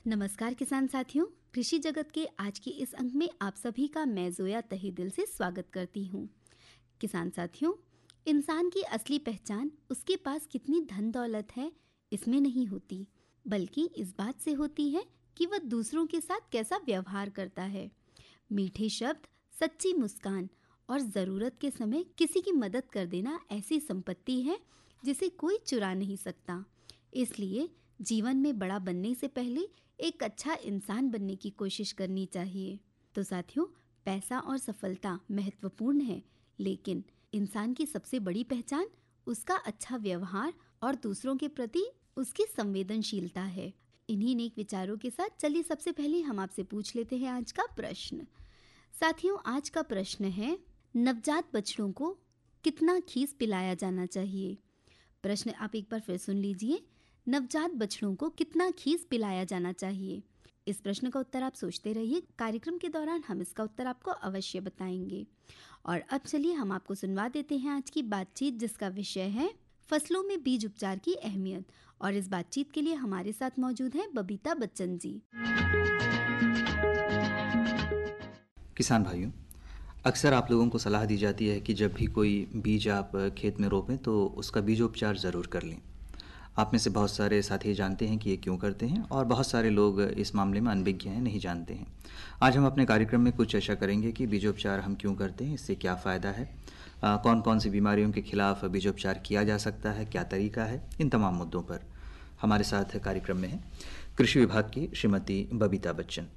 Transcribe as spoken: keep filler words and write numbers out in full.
नमस्कार किसान साथियों, कृषि जगत के आज के इस अंक में आप सभी का मैं जोया तहे दिल से स्वागत करती हूँ। किसान साथियों, इंसान की असली पहचान उसके पास कितनी धन दौलत है इसमें नहीं होती, बल्कि इस बात से होती है कि वह दूसरों के साथ कैसा व्यवहार करता है। मीठे शब्द, सच्ची मुस्कान और ज़रूरत के समय किसी की मदद कर देना ऐसी संपत्ति है जिसे कोई चुरा नहीं सकता। इसलिए जीवन में बड़ा बनने से पहले एक अच्छा इंसान बनने की कोशिश करनी चाहिए। तो साथियों, पैसा और सफलता महत्वपूर्ण है, लेकिन इंसान की सबसे बड़ी पहचान उसका अच्छा व्यवहार और दूसरों के प्रति उसकी संवेदनशीलता है। इन्हीं नेक विचारों के साथ चलिए सबसे पहले हम आपसे पूछ लेते हैं आज का प्रश्न। साथियों, आज का प्रश्न है, नवजात बछड़ों को कितना खीस पिलाया जाना चाहिए? प्रश्न आप एक बार फिर सुन लीजिए। नवजात बछड़ों को कितना खीस पिलाया जाना चाहिए? इस प्रश्न का उत्तर आप सोचते रहिए। कार्यक्रम के दौरान हम इसका उत्तर आपको अवश्य बताएंगे। और अब चलिए हम आपको सुनवा देते हैं आज की बातचीत, जिसका विषय है फसलों में बीज उपचार की अहमियत। और इस बातचीत के लिए हमारे साथ मौजूद हैं बबीता बच्चन जी। किसान भाइयों, अक्सर आप लोगों को सलाह दी जाती है कि जब भी कोई बीज आप खेत में रोपें तो उसका बीजोपचार ज़रूर कर लें। आप में से बहुत सारे साथी जानते हैं कि ये क्यों करते हैं, और बहुत सारे लोग इस मामले में अनभिज्ञ हैं, नहीं जानते हैं। आज हम अपने कार्यक्रम में कुछ चर्चा करेंगे कि बीजोपचार हम क्यों करते हैं, इससे क्या फ़ायदा है, आ, कौन कौन सी बीमारियों के खिलाफ बीजोपचार किया जा सकता है, क्या तरीका है। इन तमाम मुद्दों पर हमारे साथ कार्यक्रम में है कृषि विभाग की श्रीमती बबीता बच्चन।